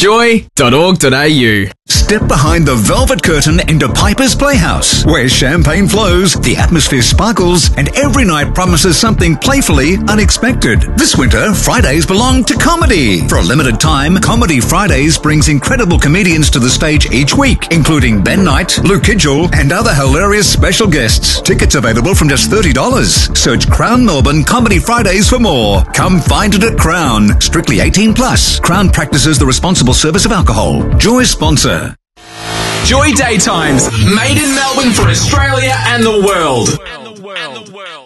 Joy.org.au. Step behind the velvet curtain into Piper's Playhouse, where champagne flows, the atmosphere sparkles, and every night promises something playfully unexpected. This winter, Fridays belong to comedy. For a limited time, Comedy Fridays brings incredible comedians to the stage each week, including Ben Knight, Luke Kidgel, and other hilarious special guests. Tickets available from just $30. Search Crown Melbourne Comedy Fridays for more. Come find it at Crown. Strictly 18+. Crown practices the responsible service of alcohol. Joy sponsor. Joy Daytimes, made in Melbourne for Australia and the world.